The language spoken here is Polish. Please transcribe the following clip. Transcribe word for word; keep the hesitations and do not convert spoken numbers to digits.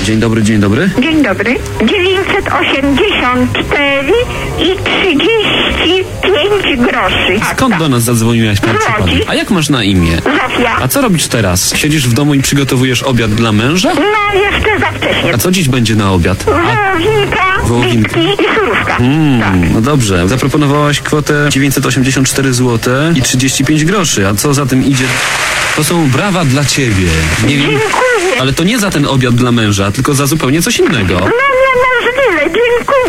Dzień dobry, dzień dobry. Dzień dobry. dziewięćset osiemdziesiąt cztery i trzydzieści pięć groszy. Skąd do nas zadzwoniłaś, pan przypadek? A jak masz na imię? Zofia. A co robisz teraz? Siedzisz w domu i przygotowujesz obiad dla męża? No jeszcze za wcześnie. A co dziś będzie na obiad? Wołowinka, Wołowinka. bitki i surówka. Mm, Tak. no dobrze. Zaproponowałaś kwotę dziewięćset osiemdziesiąt cztery złote i trzydzieści pięć groszy. A co za tym idzie? To są brawa dla ciebie. Nie wiem, Dziękuję. ale to nie za ten obiad dla męża, tylko za zupełnie coś innego. No niemożliwe, dziękuję.